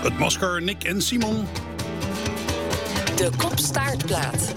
Het masker, Nick en Simon. De Kop-Staartplaat.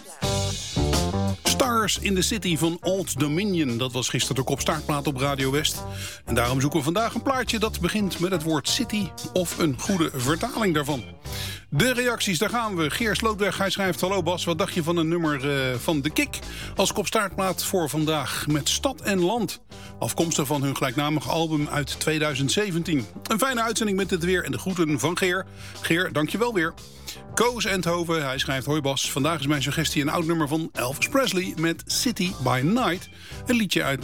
Stars in the City van Old Dominion. Dat was gisteren de Kop-Staartplaat op Radio West. En daarom zoeken we vandaag een plaatje dat begint met het woord city of een goede vertaling daarvan. De reacties, daar gaan we. Geer Slootweg, hij schrijft: hallo Bas, wat dacht je van een nummer van De Kik als Kop-Staartplaat voor vandaag met Stad en Land, afkomstig van hun gelijknamige album uit 2017. Een fijne uitzending met het weer en de groeten van Geer. Geer, dankjewel weer. Koos Endhoven, hij schrijft: hoi Bas, vandaag is mijn suggestie een oud nummer van Elvis Presley met City by Night, een liedje uit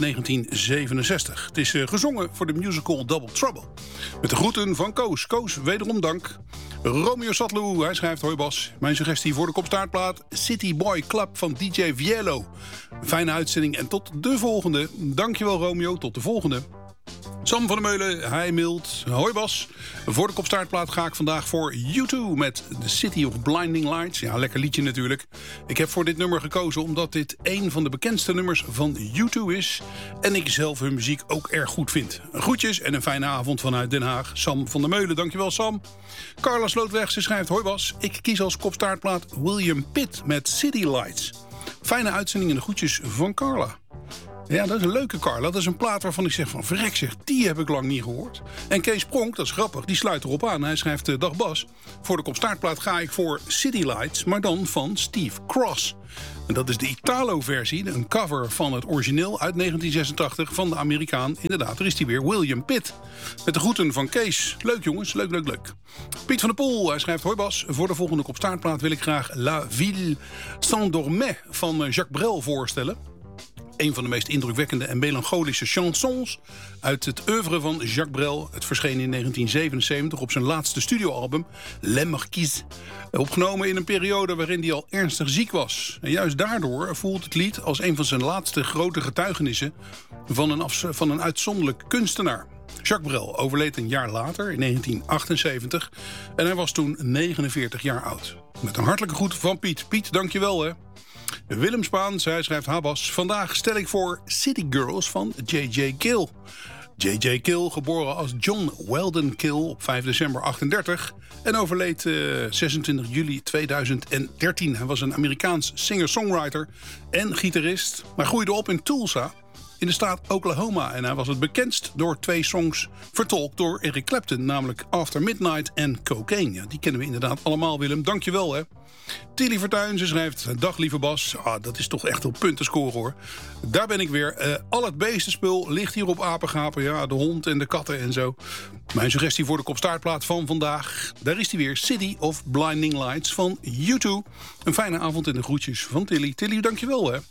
1967. Het is gezongen voor de musical Double Trouble. Met de groeten van Koos. Koos, wederom dank. Romeo Satlu, hij schrijft: hoi Bas, mijn suggestie voor de Kop-Staartplaat City Boy Club van DJ Viello. Fijne uitzending en tot de volgende. Dankjewel Romeo, tot de volgende. Sam van der Meulen, hij mailt: hoi Bas, voor de Kop-Staartplaat ga ik vandaag voor U2 met The City of Blinding Lights. Ja, lekker liedje natuurlijk. Ik heb voor dit nummer gekozen omdat dit een van de bekendste nummers van U2 is en ik zelf hun muziek ook erg goed vind. Groetjes en een fijne avond vanuit Den Haag. Sam van der Meulen, dankjewel Sam. Carla Slootweg, ze schrijft: hoi Bas, ik kies als Kop-Staartplaat William Pitt met City Lights. Fijne uitzending en de groetjes van Carla. Ja, dat is een leuke Carla. Dat is een plaat waarvan ik zeg van verrek zeg, die heb ik lang niet gehoord. En Kees Pronk, dat is grappig, die sluit erop aan. Hij schrijft: dag Bas, voor de Kop-Staartplaat ga ik voor City Lights, maar dan van Steve Cross. En dat is de Italo-versie, een cover van het origineel uit 1986 van de Amerikaan. Inderdaad, er is die weer, William Pitt. Met de groeten van Kees. Leuk jongens, leuk. Piet van der Poel, hij schrijft: hoi Bas, voor de volgende Kop-Staartplaat wil ik graag La Ville s'endormait van Jacques Brel voorstellen. Een van de meest indrukwekkende en melancholische chansons uit het oeuvre van Jacques Brel. Het verscheen in 1977 op zijn laatste studioalbum Les Marquises. Opgenomen in een periode waarin hij al ernstig ziek was. En juist daardoor voelt het lied als een van zijn laatste grote getuigenissen van een uitzonderlijk kunstenaar. Jacques Brel overleed een jaar later, in 1978. En hij was toen 49 jaar oud. Met een hartelijke groet van Piet. Piet, dankjewel hè. Willem Spaans, hij schrijft: Habas, vandaag stel ik voor City Girls van J.J. Kill. J.J. Kill, geboren als John Weldon Kill op 5 december 38 en overleed 26 juli 2013. Hij was een Amerikaans singer-songwriter en gitarist, maar groeide op in Tulsa in de staat Oklahoma. En hij was het bekendst door 2 songs vertolkt door Eric Clapton, namelijk After Midnight en Cocaine. Ja, die kennen we inderdaad allemaal, Willem. Dankjewel hè. Tilly Vertuin, ze schrijft: dag lieve Bas. Dat is toch echt op punten scoren hoor. Daar ben ik weer. Al het beestenspul ligt hier op apengapen. Ja, de hond en de katten en zo. Mijn suggestie voor de Kop-Staartplaat van vandaag. Daar is die weer. City of Blinding Lights van U2. Een fijne avond en de groetjes van Tilly. Tilly, dankjewel hè.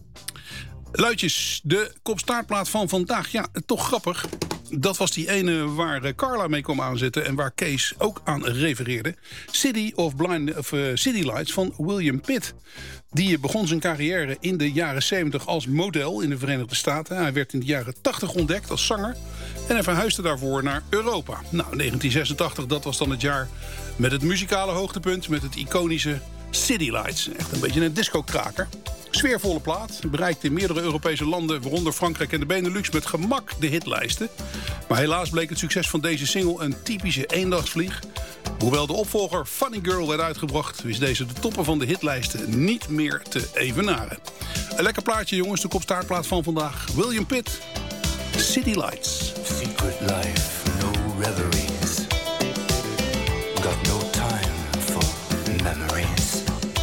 Luidjes, de Kop-Staartplaat van vandaag. Ja, toch grappig. Dat was die ene waar Carla mee kwam aanzetten en waar Kees ook aan refereerde. City Lights van William Pitt. Die begon zijn carrière in de jaren 70 als model in de Verenigde Staten. Hij werd in de jaren 80 ontdekt als zanger en hij verhuisde daarvoor naar Europa. Nou, 1986, dat was dan het jaar met het muzikale hoogtepunt, met het iconische City Lights. Echt een beetje een disco-kraker. Sfeervolle plaat, bereikt in meerdere Europese landen, waaronder Frankrijk en de Benelux, met gemak de hitlijsten. Maar helaas bleek het succes van deze single een typische eendagsvlieg. Hoewel de opvolger Funny Girl werd uitgebracht, wist deze de toppen van de hitlijsten niet meer te evenaren. Een lekker plaatje jongens, de Kop-Staartplaat van vandaag. William Pitt, City Lights. Secret life, no reveries.